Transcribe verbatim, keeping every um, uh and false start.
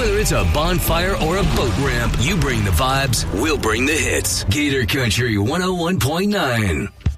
Whether it's a bonfire or a boat ramp, you bring the vibes, we'll bring the hits. Gator Country one oh one point nine.